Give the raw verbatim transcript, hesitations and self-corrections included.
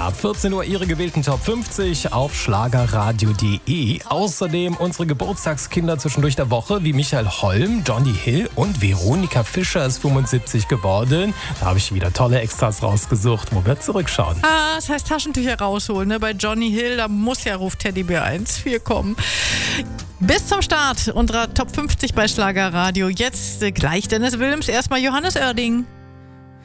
Ab vierzehn Uhr Ihre gewählten Top fünfzig auf schlagerradio punkt de. Außerdem unsere Geburtstagskinder zwischendurch der Woche wie Michael Holm, Johnny Hill und Veronika Fischer ist fünfundsiebzig geworden. Da habe ich wieder tolle Extras rausgesucht, wo wir zurückschauen. Ah, das heißt Taschentücher rausholen. Ne? Bei Johnny Hill, da muss ja Ruf Teddybär eins vier kommen. Bis zum Start unserer Top fünfzig bei Schlagerradio. Jetzt äh, gleich Dennis Wilms, erstmal Johannes Oerding.